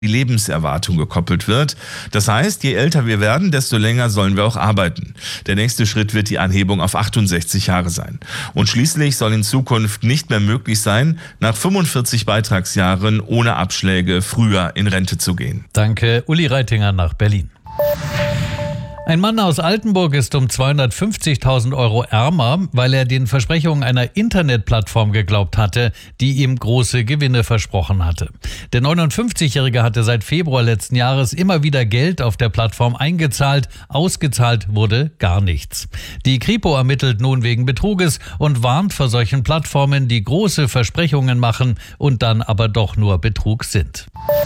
die Lebenserwartung gekoppelt wird. Das heißt, je älter wir werden, desto länger sollen wir auch arbeiten. Der nächste Schritt wird die Anhebung auf 68 Jahre sein. Und schließlich soll in Zukunft nicht mehr möglich sein, nach 45 Beitragsjahren ohne Abschläge früher in Rente zu gehen. Danke, Uli Reitinger nach Berlin. Ein Mann aus Altenburg ist um 250.000 Euro ärmer, weil er den Versprechungen einer Internetplattform geglaubt hatte, die ihm große Gewinne versprochen hatte. Der 59-Jährige hatte seit Februar letzten Jahres immer wieder Geld auf der Plattform eingezahlt, ausgezahlt wurde gar nichts. Die Kripo ermittelt nun wegen Betruges und warnt vor solchen Plattformen, die große Versprechungen machen und dann aber doch nur Betrug sind.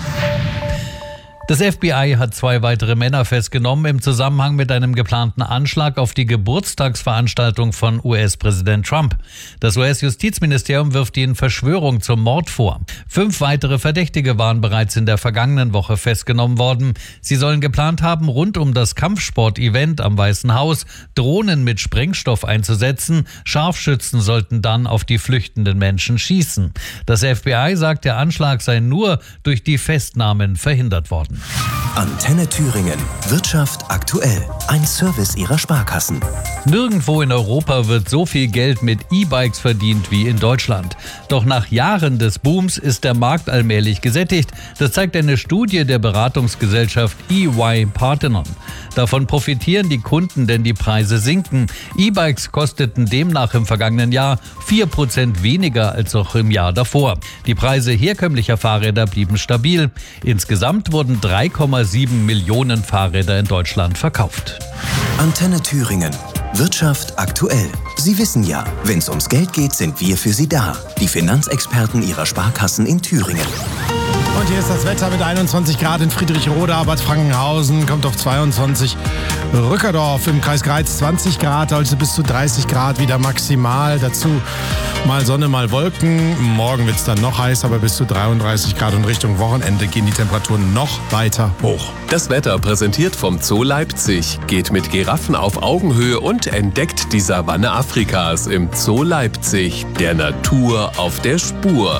Das FBI hat 2 weitere Männer festgenommen im Zusammenhang mit einem geplanten Anschlag auf die Geburtstagsveranstaltung von US-Präsident Trump. Das US-Justizministerium wirft ihnen Verschwörung zum Mord vor. 5 weitere Verdächtige waren bereits in der vergangenen Woche festgenommen worden. Sie sollen geplant haben, rund um das Kampfsport-Event am Weißen Haus Drohnen mit Sprengstoff einzusetzen. Scharfschützen sollten dann auf die flüchtenden Menschen schießen. Das FBI sagt, der Anschlag sei nur durch die Festnahmen verhindert worden. Antenne Thüringen. Wirtschaft aktuell. Ein Service Ihrer Sparkassen. Nirgendwo in Europa wird so viel Geld mit E-Bikes verdient wie in Deutschland. Doch nach Jahren des Booms ist der Markt allmählich gesättigt. Das zeigt eine Studie der Beratungsgesellschaft EY Parthenon. Davon profitieren die Kunden, denn die Preise sinken. E-Bikes kosteten demnach im vergangenen Jahr 4% weniger als noch im Jahr davor. Die Preise herkömmlicher Fahrräder blieben stabil. Insgesamt wurden 3,7 Millionen Fahrräder in Deutschland verkauft. Antenne Thüringen. Wirtschaft aktuell. Sie wissen ja, wenn es ums Geld geht, sind wir für Sie da. Die Finanzexperten Ihrer Sparkassen in Thüringen. Und hier ist das Wetter mit 21 Grad in Friedrichroda, Bad Frankenhausen, kommt auf 22. Rückerdorf im Kreis Greiz 20 Grad, also bis zu 30 Grad wieder maximal. Dazu mal Sonne, mal Wolken. Morgen wird es dann noch heiß, aber bis zu 33 Grad. Und Richtung Wochenende gehen die Temperaturen noch weiter hoch. Das Wetter präsentiert vom Zoo Leipzig. Geht mit Giraffen auf Augenhöhe und entdeckt die Savanne Afrikas im Zoo Leipzig. Der Natur auf der Spur.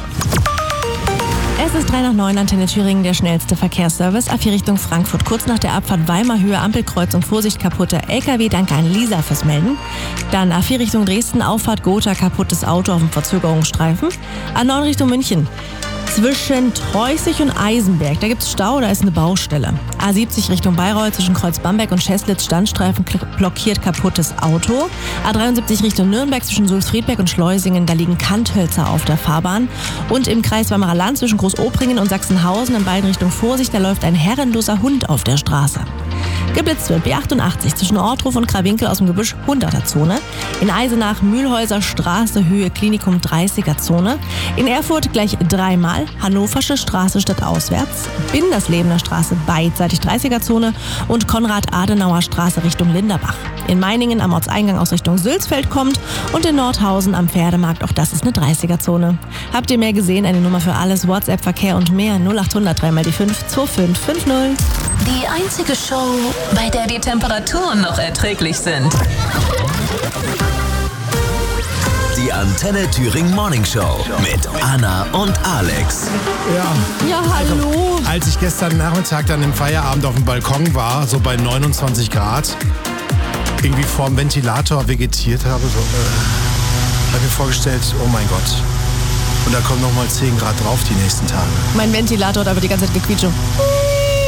Es ist 3 nach 9, Antenne Thüringen, der schnellste Verkehrsservice. A4 Richtung Frankfurt. Kurz nach der Abfahrt Weimarhöhe, Ampelkreuzung, Vorsicht, kaputter LKW. Danke an Lisa fürs Melden. Dann A4 Richtung Dresden, Auffahrt Gotha, kaputtes Auto auf dem Verzögerungsstreifen. A9 Richtung München. Zwischen Treußig und Eisenberg, da gibt es Stau, da ist eine Baustelle. A70 Richtung Bayreuth, zwischen Kreuz Bamberg und Scheslitz, Standstreifen blockiert, kaputtes Auto. A73 Richtung Nürnberg, zwischen Sulzfriedberg und Schleusingen, da liegen Kanthölzer auf der Fahrbahn. Und im Kreis Weimarer Land, zwischen Großobringen und Sachsenhausen, in beiden Richtungen Vorsicht, da läuft ein herrenloser Hund auf der Straße. Geblitzt wird B88 zwischen Ortruf und Krawinkel aus dem Gebüsch 100er-Zone. In Eisenach Mühlhäuser Straße Höhe Klinikum 30er-Zone. In Erfurt gleich 3-mal Hannoversche Straße statt auswärts. Binderslebener Straße beidseitig 30er-Zone und Konrad-Adenauer Straße Richtung Linderbach. In Meiningen am Ortseingang aus Richtung Sülzfeld kommt und in Nordhausen am Pferdemarkt, auch das ist eine 30er-Zone. Habt ihr mehr gesehen? Eine Nummer für alles, WhatsApp, Verkehr und mehr 0800 3 mal die 5 2550. Die einzige Show, bei der die Temperaturen noch erträglich sind. Die Antenne Thüringen Morning Show mit Anna und Alex. Ja, hallo. Als ich gestern Nachmittag dann im Feierabend auf dem Balkon war, so bei 29 Grad, irgendwie vorm Ventilator vegetiert habe, habe mir vorgestellt, oh mein Gott. Und da kommen noch mal 10 Grad drauf die nächsten Tage. Mein Ventilator hat aber die ganze Zeit gequietscht.